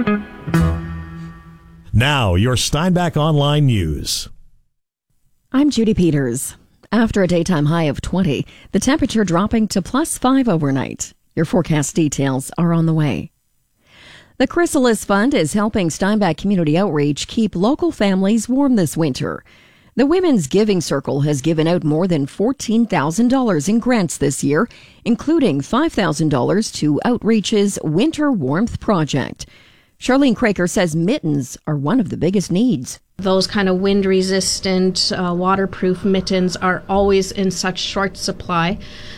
Now, your Steinbach Online News. I'm Judy Peters. After a daytime high of 20, the temperature dropping to +5 overnight. Your forecast details are on the way. The Chrysalis Fund is helping Steinbach Community Outreach keep local families warm this winter. The Women's Giving Circle has given out more than $14,000 in grants this year, including $5,000 to Outreach's Winter Warmth Project. Charlene Craker says mittens are one of the biggest needs. Those kind of wind-resistant, waterproof mittens are always in such short supply,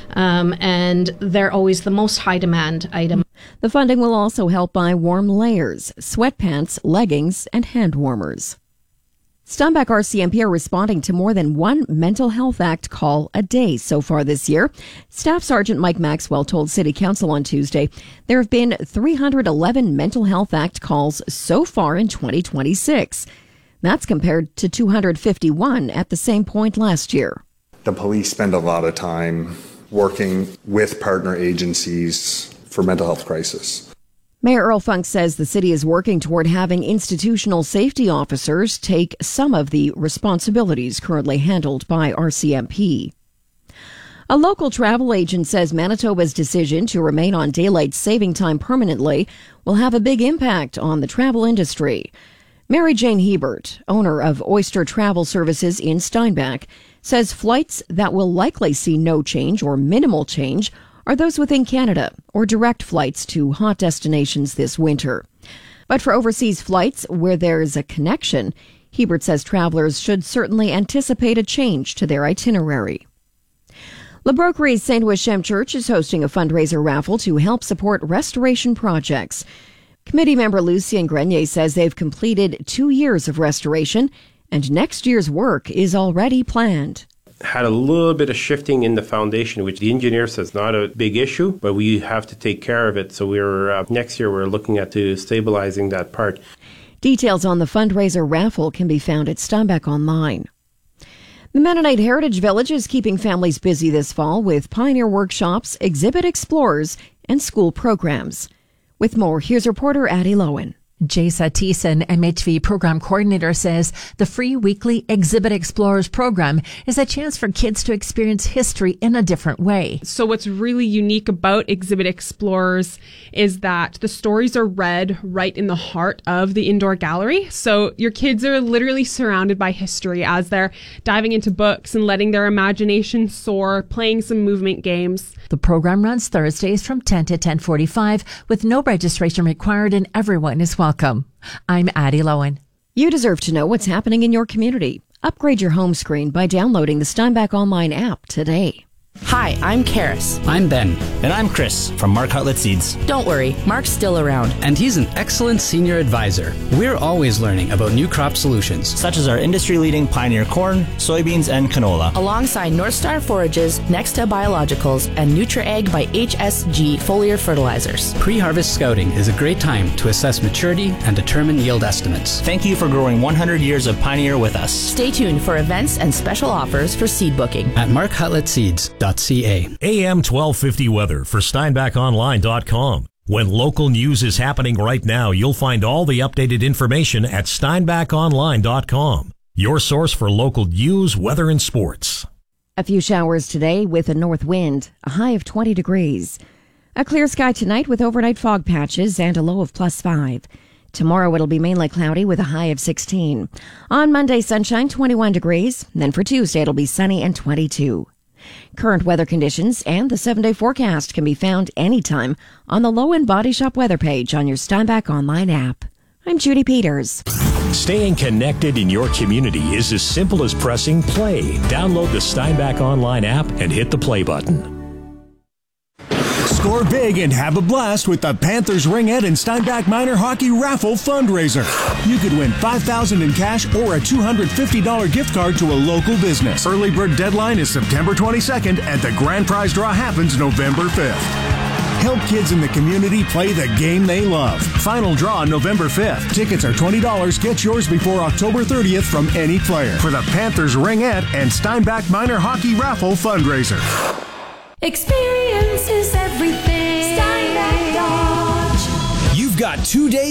and they're always the most high-demand item. The funding will also help buy warm layers, sweatpants, leggings, and hand warmers. Steinbach RCMP are responding to more than one Mental Health Act call a day so far this year. Staff Sergeant Mike Maxwell told City Council on Tuesday there have been 311 Mental Health Act calls so far in 2026. That's compared to 251 at the same point last year. The police spend a lot of time working with partner agencies for mental health crisis. Mayor Earl Funk says the city is working toward having institutional safety officers take some of the responsibilities currently handled by RCMP. A local travel agent says Manitoba's decision to remain on daylight saving time permanently will have a big impact on the travel industry. Mary Jane Hebert, owner of Oyster Travel Services in Steinbach, says flights that will likely see no change or minimal change are those within Canada or direct flights to hot destinations this winter. But for overseas flights where there is a connection, Hebert says travelers should certainly anticipate a change to their itinerary. La Broquerie St. Wichem Church is hosting a fundraiser raffle to help support restoration projects. Committee member Lucien Grenier says they've completed 2 years of restoration and next year's work is already planned. Had a little bit of shifting in the foundation, which the engineer says not a big issue, but we have to take care of it. So next year we're looking at stabilizing that part. Details on the fundraiser raffle can be found at Steinbach Online. The Mennonite Heritage Village is keeping families busy this fall with pioneer workshops, exhibit explorers, and school programs. With more, here's reporter Addie Lowen. Jasa Thiessen, MHV Program Coordinator, says the free weekly Exhibit Explorers program is a chance for kids to experience history in a different way. So what's really unique about Exhibit Explorers is that the stories are read right in the heart of the indoor gallery. So your kids are literally surrounded by history as they're diving into books and letting their imagination soar, playing some movement games. The program runs Thursdays from 10 to 10:45 with no registration required and everyone is welcome. I'm Addie Lowen. You deserve to know what's happening in your community. Upgrade your home screen by downloading the Steinbach Online app today. Hi, I'm Karis. I'm Ben. And I'm Chris from Mark Hutlett Seeds. Don't worry, Mark's still around. And he's an excellent senior advisor. We're always learning about new crop solutions, such as our industry-leading Pioneer corn, soybeans, and canola. Alongside North Star Forages, Nexta Biologicals, and NutriAg by HSG foliar fertilizers. Pre-harvest scouting is a great time to assess maturity and determine yield estimates. Thank you for growing 100 years of Pioneer with us. Stay tuned for events and special offers for seed booking. At markhutlettseeds.ca. AM 1250 weather for SteinbachOnline.com. When local news is happening right now, you'll find all the updated information at SteinbachOnline.com. Your source for local news, weather, and sports. A few showers today with a north wind, a high of 20 degrees. A clear sky tonight with overnight fog patches and a low of +5. Tomorrow it'll be mainly cloudy with a high of 16. On Monday, sunshine, 21 degrees. Then for Tuesday, it'll be sunny and 22. Current weather conditions and the 7-day forecast can be found anytime on the Low End Body Shop weather page on your Steinbach Online app. I'm Judy Peters. Staying connected in your community is as simple as pressing play. Download the Steinbach Online app and hit the play button. Score big and have a blast with the Panthers Ringette and Steinbach Minor Hockey Raffle fundraiser. You could win $5,000 in cash or a $250 gift card to a local business. Early bird deadline is September 22nd and the grand prize draw happens November 5th. Help kids in the community play the game they love. Final draw November 5th. Tickets are $20. Get yours before October 30th from any player for the Panthers Ringette and Steinbach Minor Hockey Raffle fundraiser. Experience is everything. Steinbach Dodge. You've got 2 days